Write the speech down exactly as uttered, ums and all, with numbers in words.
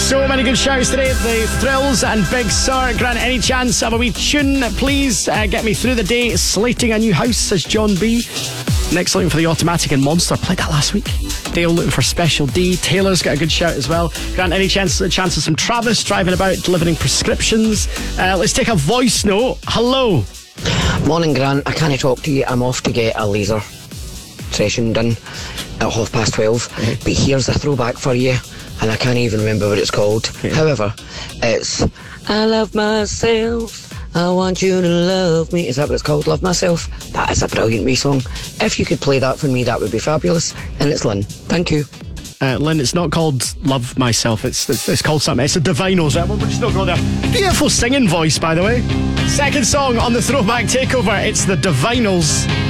So many good shouts today. The Thrills and Big Sur. Grant, any chance of a wee tune, please? Uh, get me through the day. Slating a new house, says John B. Next, looking for the Automatic and Monster. Played that last week. Dale looking for Special D. Taylor's got a good shout as well. Grant, any chance, chances from Travis driving about delivering prescriptions? Uh, let's take a voice note. Hello. Morning, Grant. I can't talk to you. I'm off to get a laser session done at half past twelve. Mm-hmm. But here's a throwback for you, and I can't even remember what it's called. Yeah. However, it's I love myself, I want you to love me. Is that what it's called? Love Myself? That is a brilliant wee song. If you could play that for me, that would be fabulous. And it's Lynn. Thank you. Uh, Lynn, it's not called Love Myself. It's, it's it's called something. It's the Divinyls. Right? We'll just not go there. Beautiful singing voice, by the way. Second song on the Throwback Takeover. It's the Divinyls.